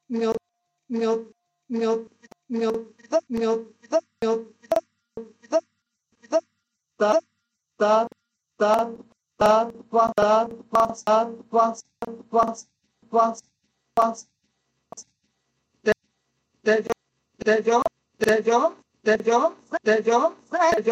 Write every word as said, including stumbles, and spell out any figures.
milk, milk, milk, milk, milk, milk, da, da, da, da, wa, da, wa, sa, wa, wa, wa, wa, de, de, de, yo, de, yo, de, yo, de, yo, de, yo.